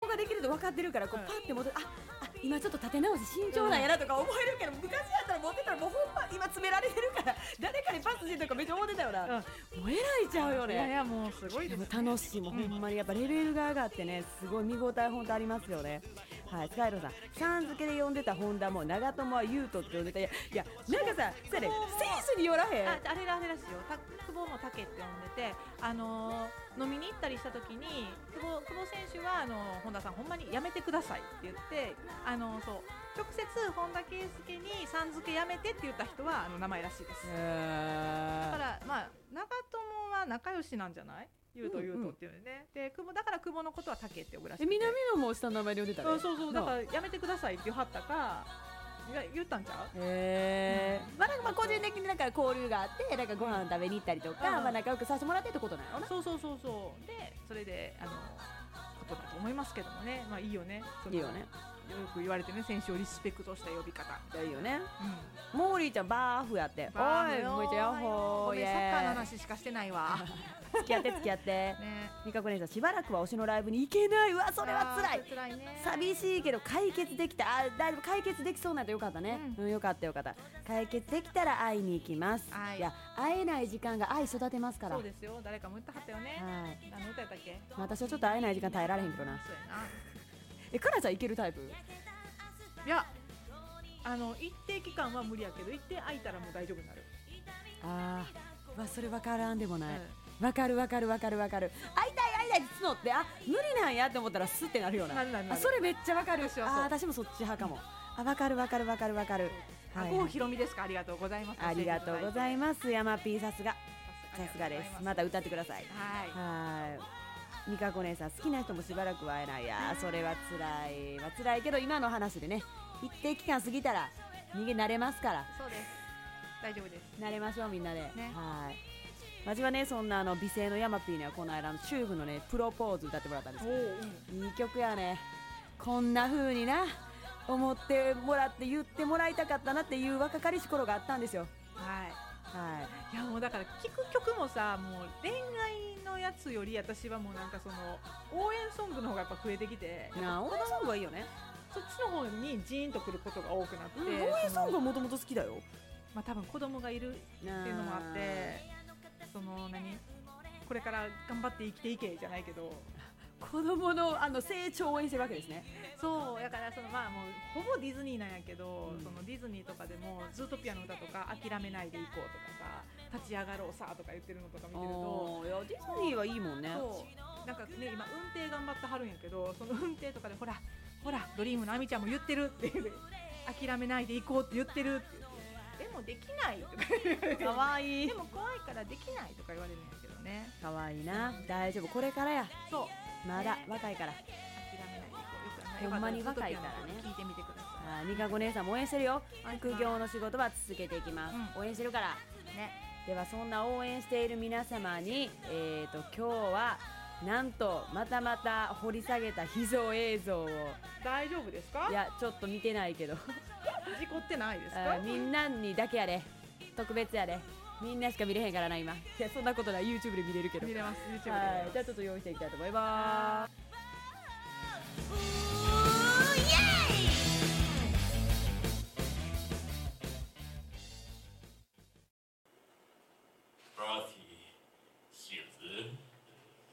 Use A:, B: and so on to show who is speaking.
A: ができると分かってるからこうパッて戻る、今ちょっと立て直し慎重なんやなとか思えるけど、昔やったら持ってたらもうほんま今詰められてるから誰かにパスしてとかめっちゃ思ってたよな、もうえらいちゃうよね。
B: いやいやもうすごいです、ね、
A: でも楽しい、もうほんまにやっぱレベルが上がってね、すごい見応え本当ありますよね。はい、スカイロさん、さん付けで呼んでた本田も長友は優斗って呼んでた。いやなんかさ、それ選手によらへん。
B: あれですよ、久保も竹って呼んでて、飲みに行ったりした時に久保選手は本田さんほんまにやめてくださいって言って、そう直接本田圭佑にさん付けやめてって言った人は名前らしいです。だからまあ長友は仲良しなんじゃない？優斗っていうね、でだから久保のことは竹って呼ぶらしい。
A: 南野も下の名前で呼んでたね。
B: そうだからやめてくださいって言わはったか言ったんちゃう？
A: まあ個人的になんか交流があってなんかご飯食べに行ったりとか、まあ仲良くさせてもらってってことなのな。
B: そうでそれでことだと思いますけどもね。まあいいよね。
A: いいよね。
B: よく言われてね、選手をリスペクトした呼び方。
A: いいよね。モーリーちゃんバーフやって。おい、もう一度ヤッホー。
B: ごめん、サッカーの話しかしてないわ。
A: 付き合ってみかこ姉さん、しばらくは推しのライブに行けないわ。それは辛いね。寂しいけど解決できた。だいぶ解決できそうなんてよかったね。よかった解決できたら会いに行きます。いや、会えない時間が愛育てますから。
B: そうですよ、誰かも言ったはったよね。何の歌やったっけ？
A: 私はちょっと会えない時間耐えられへんけどな。
B: そうやな。
A: かなちゃんいけるタイプ？
B: いや、一定期間は無理やけど、一定空いたらもう大丈夫になる。
A: それ分からんでもない。分かる。会いたいって募って無理なんやって思ったらスッてなるような。それめっちゃ分かる。私もそっち派かも。分かる。
B: 郷ひろみですか？ありがとうございます。
A: ありがとうございます。山 P さすがです。また歌ってください。みかこ姉さん、好きな人もしばらくは会えない。それは辛いけど、今の話でね、一定期間過ぎたら逃げ慣れますから。
B: そうです、大丈夫です。
A: 慣れましょう、みんなで。まじはね、そんな美声の山 P にはこの間チューブのねプロポーズ歌ってもらったんですけど、いい曲やね。こんな風にな思ってもらって言ってもらいたかったなっていう若かりし頃があったんですよ。
B: いやもうだから聴く曲もさ、もう恋愛のやつより私はもうなんかその応援ソングの方がやっぱ増えてきて、
A: 応援ソングはいいよね。
B: そっちの方にジーンとくることが多くなって、応
A: 援ソングはもともと好きだよ。
B: 多分子供がいるっていうのもあって、これから頑張って生きていけじゃないけど、
A: 子供の成長を応援してるわけですね。
B: そうだからもうほぼディズニーなんやけど、そのディズニーとかでもズートピアの歌とか諦めないでいこうとかさ、立ち上がろうさとか言ってるのとか見てると、
A: いやディズニーはいいもんね。
B: そうなんかね、今運転頑張ってはるんやけど、その運転とかでほらドリームのあみちゃんも言ってるっていう諦めないでいこうって言ってるって言って、でもできないとか言われて、かわいい。でも怖いからできないとか言われるんやけどね。
A: かわいいな。大丈夫、これからや。
B: そう
A: まだ若いから。
B: 諦めないでいこう。
A: ほんまに若いからね。
B: 聞いてみてください。
A: みかこ姉さんも応援してるよ。副業の仕事は続けていきます。応援してるからね。ではそんな応援している皆様に今日はなんとまた掘り下げた秘蔵映像を。
B: 大丈夫ですか？
A: いやちょっと見てないけど
B: 事故ってないですか？
A: みんなにだけやで、特別やで、みんなしか見れへんからな今。いやそんなことない、 YouTube で見れるけど。
B: 見れます、 YouTube で見れます。
A: じゃあちょっと用意していきたいと思います。
C: イエーイ